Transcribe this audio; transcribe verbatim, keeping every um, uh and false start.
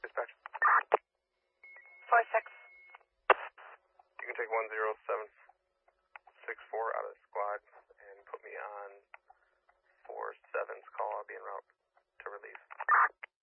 Dispatch. Four six. You can take one zero seven